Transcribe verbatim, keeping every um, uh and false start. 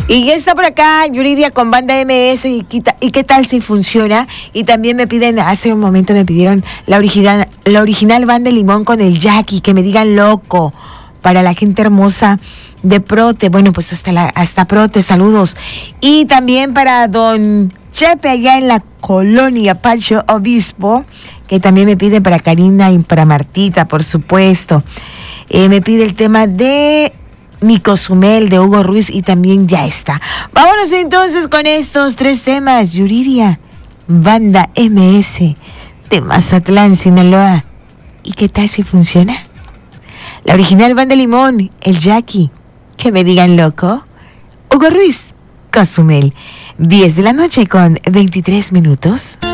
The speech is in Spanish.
Y ya está por acá Yuridia con Banda M S y, quita, y qué tal si funciona. Y también me piden, hace un momento me pidieron la original, la original Banda Limón con el Jackie, que me digan loco, para la gente hermosa de Prote. Bueno, pues hasta la, hasta Prote, saludos. Y también para don Chepe allá en la colonia Pacho Obispo, que también me pide para Karina y para Martita, por supuesto. Eh, me pide el tema de Mi Cozumel de Hugo Ruiz y también ya está. Vámonos entonces con estos tres temas. Yuridia, Banda M S de Mazatlán, Sinaloa. ¿Y qué tal si funciona? La original Banda Limón, el Jackie, que me digan loco. Hugo Ruiz, Cozumel. diez de la noche con veintitrés minutos.